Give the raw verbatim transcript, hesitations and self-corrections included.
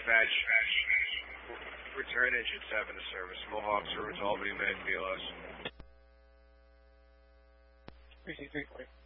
dispatch. Return engine seven to service. Mohawk service, Albany, man, B L S. three three three.